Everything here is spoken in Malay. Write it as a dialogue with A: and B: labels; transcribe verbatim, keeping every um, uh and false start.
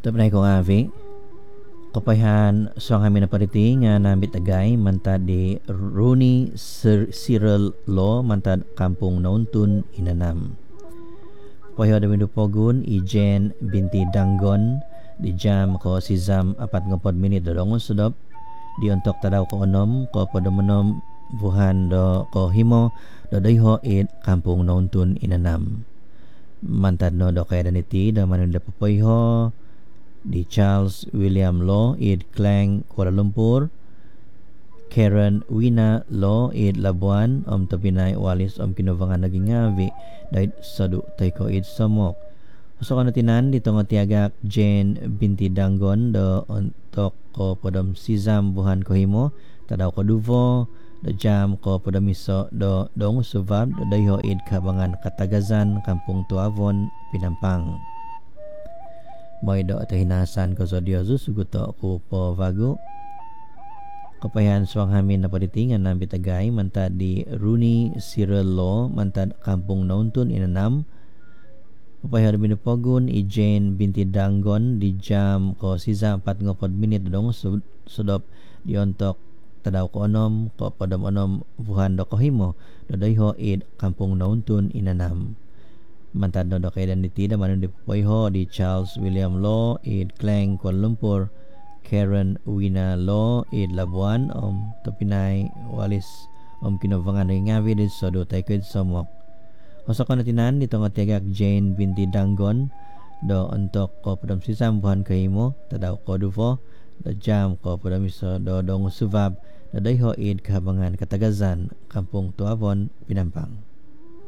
A: Tapnay ko nga, Avi. Kapayan so kami na pariti nga nambit agay mantad di Rooney Sir Cyril Law mantad kampung Nauntun Inanam. Payo da minupogun i Jen binti Danggon di jam ko si Zam apat ngapod minit dodong sudop di untuk tadaw ko onom ko podomonom buhan do ko himo do dayho it kampung Nauntun Inanam. Mantad no do kaya daniti do manunda papoyho di Charles William Law id Klang Kuala Lumpur, Karen Wina Law id Labuan om Tapinay Walis om kinuvangan naging ngavi dahil sadu tayo id Samok. So kano tinan dito nga tiagak Jane binti Danggon do untuk ko podom Sizam buhan ko himo tadaw ko duvo do jam ko podom iso do dong subab do dayo id kabangan Katagazan Kampung Tuavon Pinampang. May do at hinasan ko sa Diyosus suguto ko po vago kapayan suang hamin na palitingan ng bitagay mantad di Rooney Cyril Law mantad kampung Nauntun Inanam kapayan binupogun i Jane binti Danggon di jam ko siza empat ngopod minit dong sudop di ontok tadaw ko onom ko padam onom buhan do ko himo do dayho id kampung Nauntun Inanam. Mantad no do kay dan ditida manon di Poyho di Charles William Law id Klang Kuala Lumpur, Karen Wina Law id Labuan om Topinay Walis om kinuvangan ng ngavi di sodo tayo kid Samok. Osa ko natinan dito nga tiagak Jane binti Danggon do ontok ko padam sisam buhan kay mo tadaw ko dufo do jam ko padam iso do dong subab do dayho id kahabangan Katagazan Kampung Tuavon Pinampang.